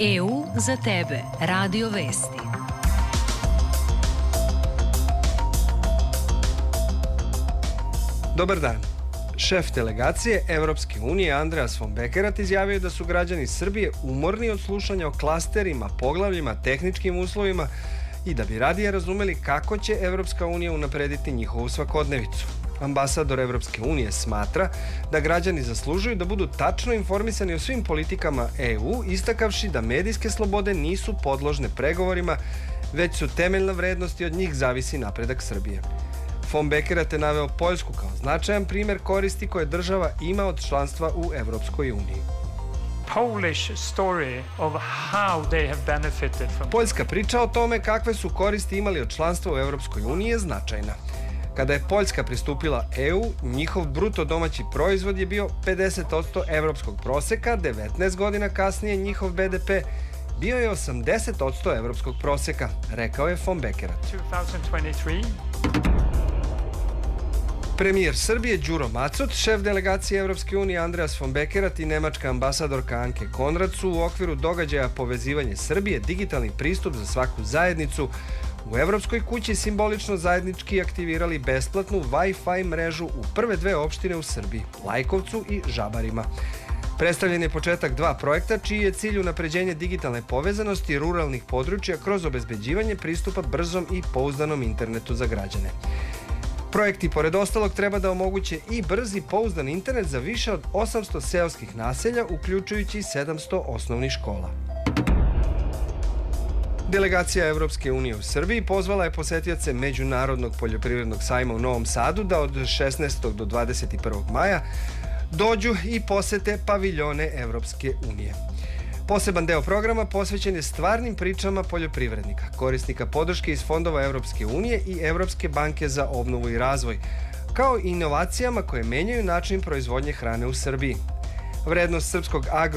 EU za tebe. Radio Vesti. Dobar dan. Šef delegacije Evropske unije Andreas von Bekerat izjavio da su građani Srbije umorni od slušanja o klasterima, poglavljima, tehničkim uslovima i da bi radije razumeli kako će Evropska unija unaprediti njihovu svakodnevicu. Ambasador Evropske unije smatra da građani zaslužuju da budu tačno informisani o svim politikama EU, istakavši da medijske slobode nisu podložne pregovorima, već su temeljna vrednost i od njih zavisi napredak Srbije. Von Bekerat je naveo Poljsku kao značajan primjer koristi koje država ima od članstva u Evropskoj uniji. Poljska priča o tome kakve su koristi imali od članstva u Evropskoj uniji je značajna. Kada je Poljska pristupila EU, njihov bruto domaći proizvod je bio 50% evropskog proseka, 19 godina kasnije njihov BDP bio je 80% evropskog proseka, rekao je von Bekerat. Premijer Srbije Đuro Macot, šef delegacije Evropske unije Andreas von Bekerat i nemačka ambasadorka Anke Konrad su u okviru događaja Povezivanje Srbije digitalni pristup za svaku zajednicu u Evropskoj kući simbolično zajednički aktivirali besplatnu Wi-Fi mrežu u prve dve opštine u Srbiji, Lajkovcu i Žabarima. Predstavljen je početak dva projekta čiji je cilj unapređenje digitalne povezanosti ruralnih područja kroz obezbeđivanje pristupa brzom i pouzdanom internetu za građane. Projekti, pored ostalog, treba da omoguće i brz i pouzdan internet za više od 800 seoskih naselja, uključujući 700 osnovnih škola. Delegacija Evropske unije u Srbiji pozvala je posetioce Međunarodnog poljoprivrednog sajma u Novom Sadu da od 16. do 21. maja dođu i posete paviljone Evropske unije. Poseban deo programa posvećen je stvarnim pričama poljoprivrednika, korisnika podrške iz fondova Evropske unije i Evropske banke za obnovu i razvoj, kao i inovacijama koje menjaju način proizvodnje hrane u Srbiji. Vrednost srpskog